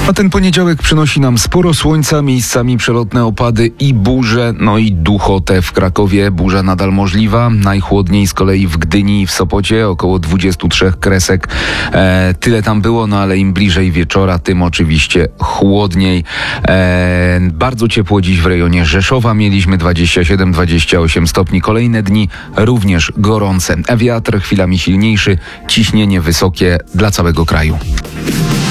A ten poniedziałek przynosi nam sporo słońca, miejscami przelotne opady i burze, no i duchotę w Krakowie. Burza nadal możliwa, najchłodniej z kolei w Gdyni i w Sopocie, około 23 kresek. Tyle tam było, no ale im bliżej wieczora, tym oczywiście chłodniej. Bardzo ciepło dziś w rejonie Rzeszowa, mieliśmy 27-28 stopni. Kolejne dni również gorące. Wiatr chwilami silniejszy, ciśnienie wysokie dla całego kraju.